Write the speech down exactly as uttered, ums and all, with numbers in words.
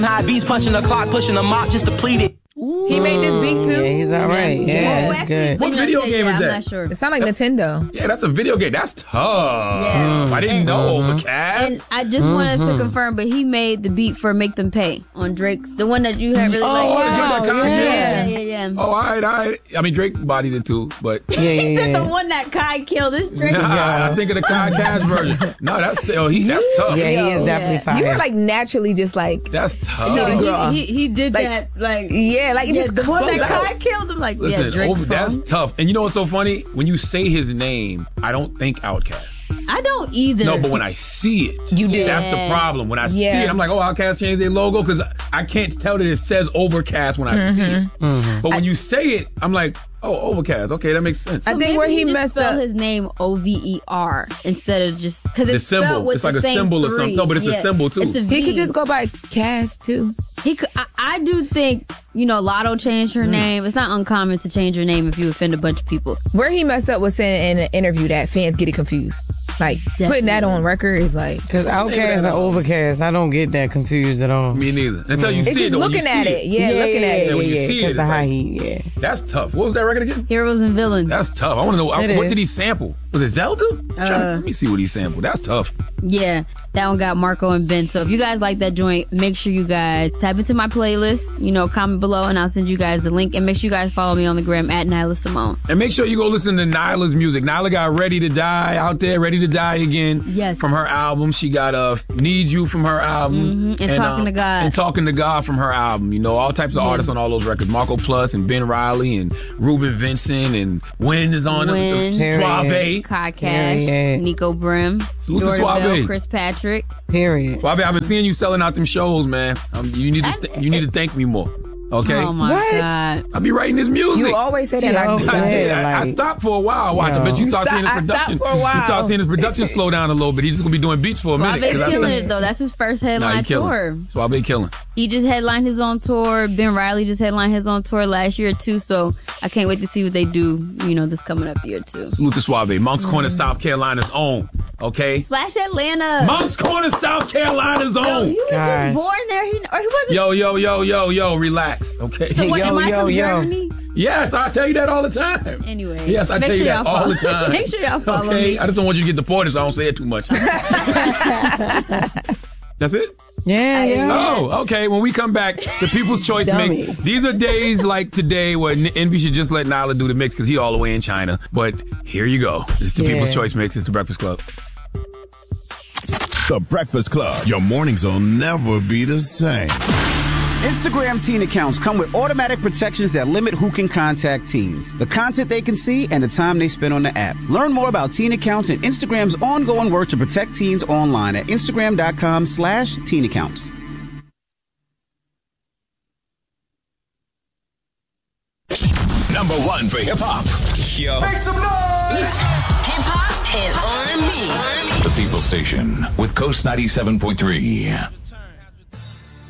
High beats punching the clock, pushing the mop just depleted. Ooh. He made this beat too. Yeah, he's all right. Yeah, yeah. Oh, actually, good. What video game yeah, is that? I'm not sure. It sounds like that's, Nintendo. Yeah, that's a video game. That's tough. Yeah. I didn't and, know, mm-hmm. Cass. And I just mm-hmm. wanted to confirm, but he made the beat for "Make Them Pay" on Drake's, the one that you had really oh, liked. Oh, wow. that yeah. yeah, yeah, yeah. Oh, all right, all right. I mean, Drake bodied it too, but yeah, yeah, he said yeah. the one that Kai killed. This Drake. Nah, yeah. I think of the Kai Cass version. No, that's oh, he, that's tough. Yeah, he is definitely fire. You were like naturally just like that's tough. No, he, he he did like, that like yeah, like it yeah, just the one that out. Kai killed. I'm like, Listen, yeah, Drake's over, that's song. tough. And you know what's so funny? When you say his name, I don't think Outkast. I don't either. No, but when I see it, you do. That's the problem. When I yeah. see it, I'm like, oh, Outkast changed their logo because I can't tell that it says Overcast when I mm-hmm. see it. Mm-hmm. But when I, you say it, I'm like, oh, Overcast. Okay, that makes sense. So I think where he, he messed spelled up his name O V E R instead of just because it's the symbol. With it's the like a same symbol three. or something. No, but it's yeah. a symbol too. It's a V. He could just go by Cass too. He could. I, I do think you know Lotto changed her mm. name. It's not uncommon to change your name if you offend a bunch of people. Where he messed up was saying in an interview that fans get it confused. Like Definitely. putting that on record is like because Outkast and Overcast. I don't get that confused at all. Me neither. Until you it's see just it. It's looking at it. it. Yeah, yeah, looking yeah, at it. Yeah, when you yeah, see it, it's the high like, heat. Yeah, that's tough. What was that record again? Heroes and Villains. That's tough. I want to know I, what is. did he sample? Was it Zelda? Uh, to, let me see what he sampled. That's tough. Yeah, that one got Marco and Ben. So if you guys like that joint, make sure you guys tap into my playlist. You know, comment below and I'll send you guys the link. And make sure you guys follow me on the gram at Nyla Simone. And make sure you go listen to Nyla's music. Nyla got Ready to Die out there, Ready to Die Again. Yes. From her album. She got uh, Need You from her album. Mm-hmm. And, and Talking um, to God. And Talking to God from her album. You know, all types of yeah. artists on all those records. Marco Plus and Ben Riley and Ruben Vincent and Wynn is on Wynn, it. Suave. Kai Cash, Nico Brim, Salute to Suave. Chris Patrick. Period. Suave, I've been seeing you selling out them shows, man. Um, you need to th- you need to thank me more. Okay. Oh my what? God. I be writing this music. You always say that. Yeah, I, okay. I, I, I, like, I stopped for a while. Watch, I bet you start stop, seeing his production. I stopped for a while. You start seeing his production slow down a little bit. He's just gonna be doing beats for a minute. Suave's I killing think, it though. That's his first nah, headline he killing. tour. Suave killing. He just headlined his own tour. Ben Riley just headlined his own tour last year too. So I can't wait to see what they do. You know, this coming up year too. Salute to Suave. Moncks Corner, mm-hmm. South Carolina's own. Okay. Slash Atlanta. Moncks Corner, South Carolina's own. Yo, you were just born there. He, or he wasn't. Yo, yo, yo, yo, yo. Relax. Okay. So what, yo, am I yo, from yo. Germany? Yes, I tell you that all the time. Anyway. Yes, I make tell sure you that all follow. the time. Make sure y'all follow okay? me. I just don't want you to get deported, so I don't say it too much. That's it? Yeah, yeah. Oh, okay. When we come back, the People's Choice Dummy. Mix. These are days like today where Envy should just let Nyla do the mix because he all the way in China. But here you go. It's the Yeah. People's Choice Mix. It's the Breakfast Club. The Breakfast Club. Your mornings will never be the same. Instagram teen accounts come with automatic protections that limit who can contact teens, the content they can see, and the time they spend on the app. Learn more about teen accounts and Instagram's ongoing work to protect teens online at Instagram.com slash teen accounts. Number one for hip hop. Yo. Make some noise! Hip hop and R and B. The People Station with Coast ninety-seven point three.